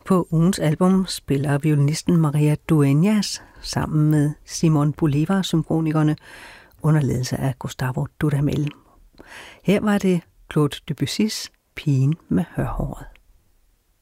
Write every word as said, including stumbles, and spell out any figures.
På ugens album spiller violinisten Maria Dueñas sammen med Simon Bolivar-symfonikerne under ledelse af Gustavo Dudamel. Her var det Claude Debussys Pigen med hørhåret.